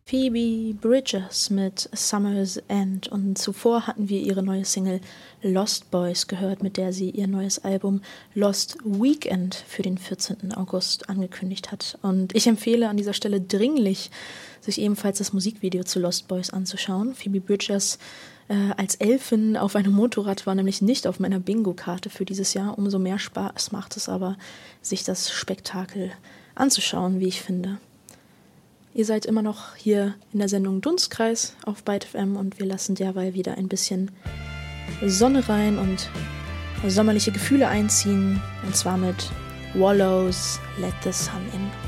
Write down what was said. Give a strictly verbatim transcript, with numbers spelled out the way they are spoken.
Phoebe Bridgers mit Summer's End, und zuvor hatten wir ihre neue Single Lost Boys gehört, mit der sie ihr neues Album Lost Weekend für den vierzehnten August angekündigt hat. Und ich empfehle an dieser Stelle dringlich, sich ebenfalls das Musikvideo zu Lost Boys anzuschauen. Phoebe Bridgers äh, als Elfin auf einem Motorrad war nämlich nicht auf meiner Bingo-Karte für dieses Jahr. Umso mehr Spaß macht es aber, sich das Spektakel anzuschauen, wie ich finde. Ihr seid immer noch hier in der Sendung Dunstkreis auf Byte F M und wir lassen derweil wieder ein bisschen Sonne rein und sommerliche Gefühle einziehen. Und zwar mit Wallows Let the Sun In.